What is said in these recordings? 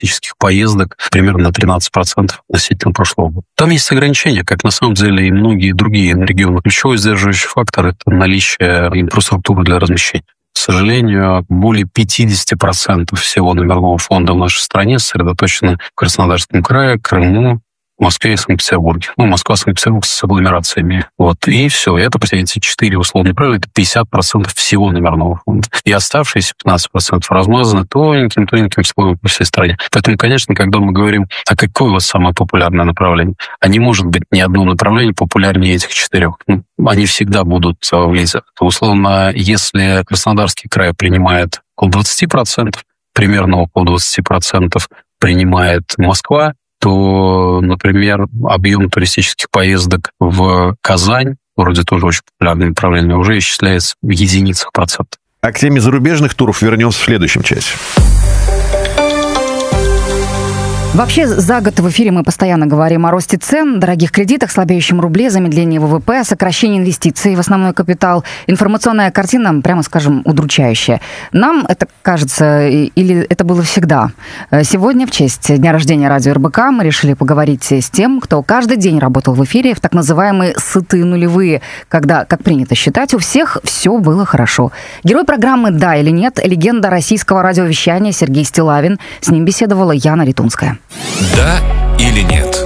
туристических поездок примерно на 13% относительно прошлого года. Там есть ограничения, как на самом деле и многие другие регионы. Ключевой сдерживающий фактор – это наличие инфраструктуры для размещения. К сожалению, более 50% всего номерного фонда в нашей стране сосредоточено в Краснодарском крае, Крыму, Москве и Санкт-Петербурге. Москва, Санкт-Петербург с агломерациями. И все. Это эти 4 условные правила, это 50% всего номерного фонда. И оставшиеся 15% размазаны тоненьким слоем по всей стране. Поэтому, конечно, когда мы говорим, а какое у вас самое популярное направление, а не может быть ни одно направление популярнее этих 4. Они всегда будут влезать. Условно, если Краснодарский край принимает около 20%, примерно около 20% принимает Москва, то, например, объем туристических поездок в Казань, вроде тоже очень популярное направление, уже исчисляется в единицах процентов. А к теме зарубежных туров вернемся в следующем часе. Вообще, за год в эфире мы постоянно говорим о росте цен, дорогих кредитах, слабеющем рубле, замедлении ВВП, сокращении инвестиций в основной капитал. Информационная картина, прямо скажем, удручающая. Нам это кажется, или это было всегда? Сегодня, в честь дня рождения радио РБК, мы решили поговорить с тем, кто каждый день работал в эфире в так называемые сытые нулевые, когда, как принято считать, у всех все было хорошо. Герой программы «Да или нет», легенда российского радиовещания Сергей Стиллавин. С ним беседовала Яна Ритунская. Да или нет?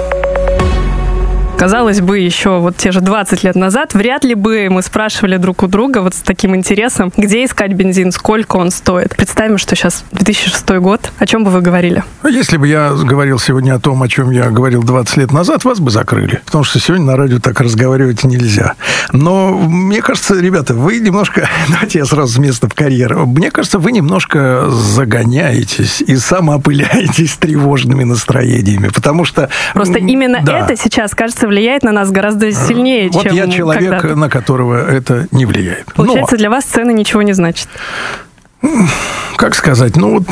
Казалось бы, еще вот те же 20 лет назад вряд ли бы мы спрашивали друг у друга вот с таким интересом, где искать бензин, сколько он стоит. Представим, что сейчас 2006 год. О чем бы вы говорили? Если бы я говорил сегодня о том, о чем я говорил 20 лет назад, вас бы закрыли. Потому что сегодня на радио так разговаривать нельзя. Но мне кажется, ребята, вы немножко... Давайте я сразу с места в карьер. Мне кажется, вы немножко загоняетесь и самоопыляетесь тревожными настроениями. Потому что... Просто именно это сейчас, кажется, влияет на нас гораздо сильнее, вот чем я человек, когда-то. на которого это не влияет. Получается, для вас цены ничего не значат? Как сказать?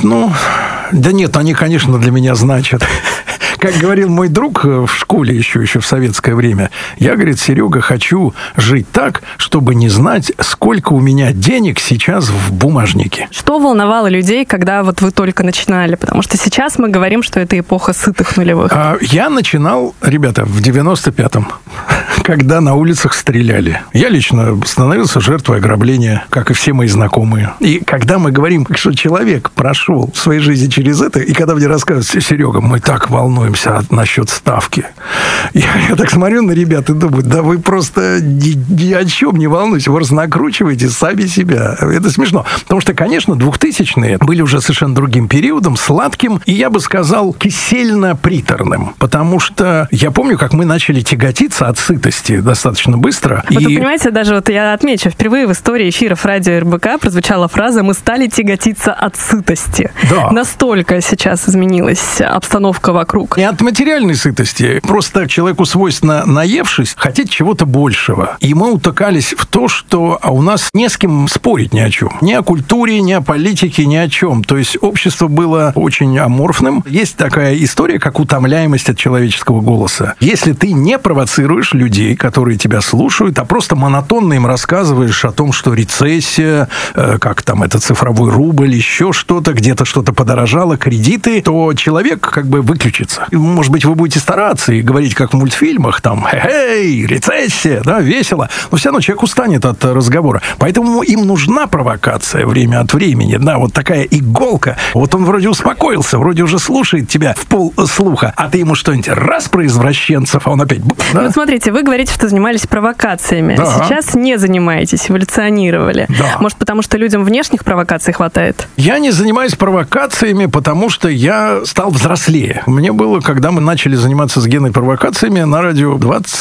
Да нет, они, конечно, для меня значат. Как говорил мой друг в школе еще в советское время, я, говорит, Серега, хочу жить так, чтобы не знать, сколько у меня денег сейчас в бумажнике. Что волновало людей, когда вот вы только начинали? Потому что сейчас мы говорим, что это эпоха сытых нулевых. Я начинал, ребята, в 95-м, когда на улицах стреляли. Я лично становился жертвой ограбления, как и все мои знакомые. И когда мы говорим, что человек прошел в своей жизни через это, и когда мне рассказывают, Серега, мы так волнуемся насчет ставки. Я так смотрю на ребят и думаю, да вы просто ни о чем не волнуйтесь, вы разнакручиваете сами себя. Это смешно. Потому что, конечно, 2000-е были уже совершенно другим периодом, сладким, и я бы сказал, кисельно-приторным. Потому что я помню, как мы начали тяготиться от сытости достаточно быстро. Вот вы понимаете, даже вот я отмечу, впервые в истории эфиров радио РБК прозвучала фраза «Мы стали тяготиться от сытости». Да. Настолько сейчас изменилась обстановка вокруг. Не от материальной сытости. Просто человеку свойственно, наевшись, хотеть чего-то большего. И мы утыкались в то, что у нас не с кем спорить ни о чем. Ни о культуре, ни о политике, ни о чем. То есть общество было очень аморфным. Есть такая история, как утомляемость от человеческого голоса. Если ты не провоцируешь людей, которые тебя слушают, а просто монотонно им рассказываешь о том, что рецессия, как там это цифровой рубль, еще что-то, где-то что-то подорожало, кредиты, то человек как бы выключится. Может быть, вы будете стараться и говорить, как в мультфильмах, там, «Хе-хей, рецессия», да, весело. Но все равно человек устанет от разговора. Поэтому им нужна провокация время от времени, да, вот такая иголка. Вот он вроде успокоился, вроде уже слушает тебя в полслуха, а ты ему что-нибудь раз про извращенцев, а он опять... Да? Ну, смотрите, вы говорите, что занимались провокациями. Да. Сейчас не занимаетесь, эволюционировали. Да. Может, потому что людям внешних провокаций хватает? Я не занимаюсь провокациями, потому что я стал взрослее. Мне было, когда мы начали заниматься с Геной провокациями на радио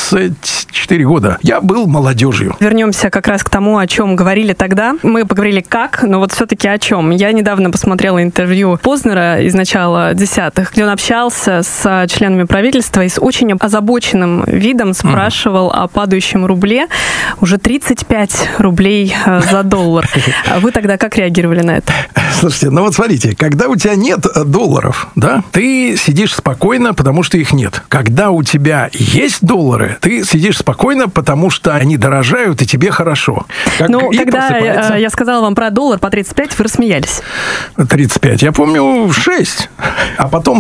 24 года. Я был молодежью. Вернемся как раз к тому, о чем говорили тогда. Мы поговорили как, но вот все-таки о чем. Я недавно посмотрела интервью Познера из начала десятых, где он общался с членами правительства и с очень озабоченным видом спрашивал о падающем рубле. Уже 35 рублей за доллар. Вы тогда как реагировали на это? Слушайте, ну вот смотрите, когда у тебя нет долларов, да, ты сидишь спокойно, спокойно, потому что их нет. Когда у тебя есть доллары, ты сидишь спокойно, потому что они дорожают, и тебе хорошо. Когда я сказала вам про доллар по 35, вы рассмеялись. 35. Я помню 6. А потом